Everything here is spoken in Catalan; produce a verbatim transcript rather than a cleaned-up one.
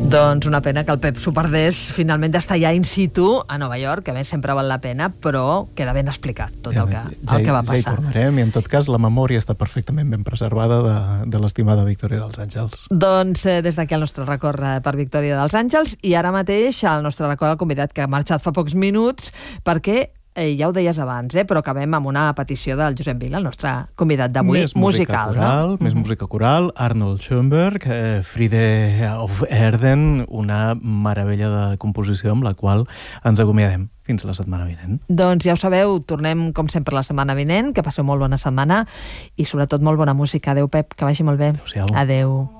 Doncs una pena que el Pep s'ho perdés finalment d'estar ja in situ a Nova York, que a més sempre val la pena, però queda ben explicat tot el que, ja, el que va ja passar. Ja hi tornarem, i en tot cas la memòria està perfectament ben preservada de, de l'estimada Victòria dels Àngels. Doncs eh, des d'aquí el nostre record per Victòria dels Àngels, i ara mateix el nostre record al convidat que ha marxat fa pocs minuts, perquè Eh, ja ho deies abans, eh, però acabem amb una petició del Josep Vila, el nostre convidat d'avui, més música musical. Coral, no? Més mm-hmm. música coral, Arnold Schoenberg, eh, Friede of Erden, una meravella de composició amb la qual ens acomiadem fins la setmana vinent. Doncs ja ho sabeu, tornem com sempre la setmana vinent, que passeu molt bona setmana i sobretot molt bona música. Adéu, Pep, que vagi molt bé. Adéu-siau. Adéu.